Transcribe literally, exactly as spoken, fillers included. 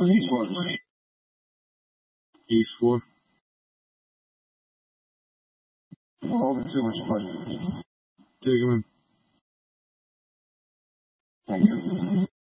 East four. East four. Over two much pleasure. Take him in. Thank you.